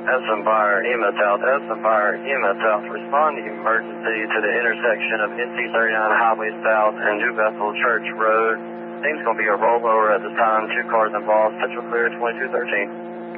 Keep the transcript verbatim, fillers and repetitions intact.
S Empire, E M A South, S Empire, E M A South, respond to emergency to the intersection of N C thirty-nine Highway South and New Bethel Church Road. Seems going to be a rollover at this time. Two cars involved. Central clear twenty-two thirteen.